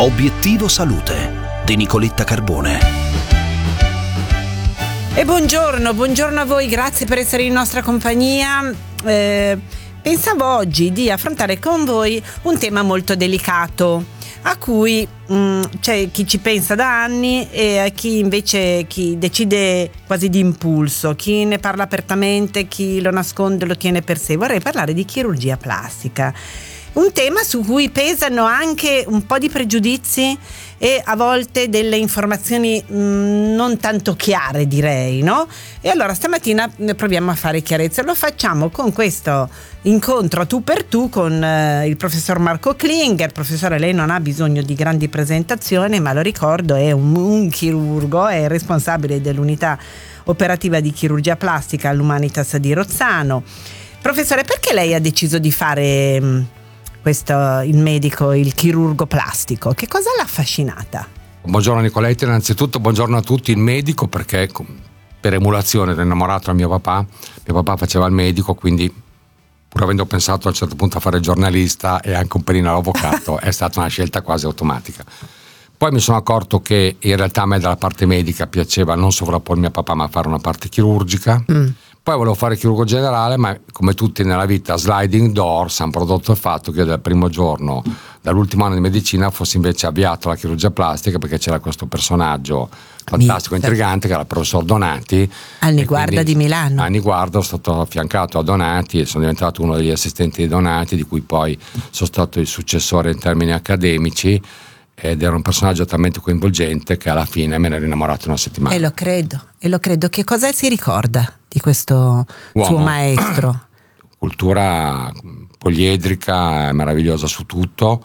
Obiettivo Salute di Nicoletta Carbone. E buongiorno a voi, grazie per essere in nostra compagnia. Pensavo oggi di affrontare con voi un tema molto delicato, a cui c'è chi ci pensa da anni e chi decide quasi di impulso, chi ne parla apertamente, chi lo nasconde, lo tiene per sé. Vorrei parlare di chirurgia plastica. Un tema su cui pesano anche un po' di pregiudizi e a volte delle informazioni non tanto chiare, direi, no? E allora stamattina proviamo a fare chiarezza. Lo facciamo con questo incontro tu per tu con il professor Marco Klinger. Professore, lei non ha bisogno di grandi presentazioni, ma lo ricordo, è un chirurgo, è responsabile dell'unità operativa di chirurgia plastica all'Humanitas di Rozzano. Professore, perché lei ha deciso di fare il medico, il chirurgo plastico? Che cosa l'ha affascinata? Buongiorno Nicoletta, innanzitutto buongiorno a tutti. Il medico perché per emulazione ero innamorato da mio papà faceva il medico, quindi pur avendo pensato a un certo punto a fare il giornalista e anche un pelino l'avvocato è stata una scelta quasi automatica. Poi mi sono accorto che in realtà a me dalla parte medica piaceva non sovrappormi a papà ma fare una parte chirurgica. Poi volevo fare chirurgo generale, ma come tutti nella vita, sliding doors, hanno prodotto il fatto che io dal primo giorno, dall'ultimo anno di medicina, fossi invece avviato alla chirurgia plastica, perché c'era questo personaggio fantastico, intrigante, che era il professor Donati. Al Niguarda di Milano. A Niguarda sono stato affiancato a Donati e sono diventato uno degli assistenti di Donati, di cui poi sono stato il successore in termini accademici. Ed era un personaggio talmente coinvolgente che alla fine me ne ero innamorato in una settimana. E lo credo. Che cosa si ricorda di questo suo maestro? Cultura poliedrica, meravigliosa su tutto.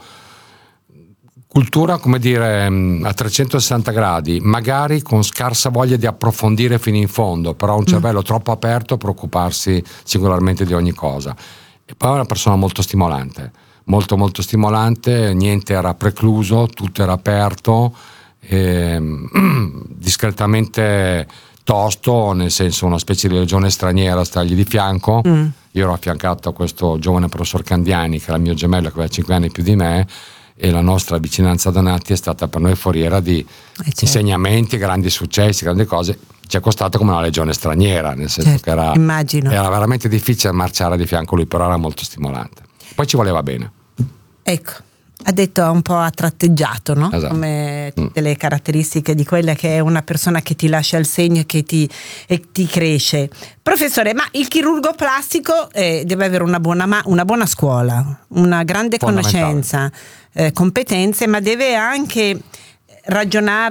Cultura, come dire, a 360 gradi, magari con scarsa voglia di approfondire fino in fondo, però un cervello troppo aperto a preoccuparsi singolarmente di ogni cosa. E poi è una persona molto stimolante. Molto molto stimolante, niente era precluso, tutto era aperto, discretamente tosto, nel senso una specie di legione straniera a stargli di fianco. Io ero affiancato a questo giovane professor Candiani, che era il mio gemello, che aveva 5 anni più di me, e la nostra vicinanza a Donati è stata per noi foriera di insegnamenti, grandi successi, grandi cose. Ci è costato come una legione straniera, nel senso che era veramente difficile marciare di fianco a lui, però era molto stimolante. Poi ci voleva bene. Ecco, ha detto un po' ha tratteggiato, no? Esatto. Come tutte le caratteristiche di quella che è una persona che ti lascia il segno e che ti cresce. Professore, ma il chirurgo plastico deve avere una buona scuola, una grande conoscenza, competenze, ma deve anche ragionare